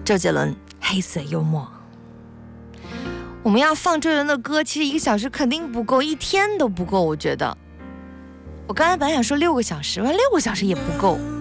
周杰伦黑色幽默。我们要放周杰伦的歌，其实1个小时肯定不够，1天都不够。我觉得我刚才本来想说6个小时，6个小时也不够。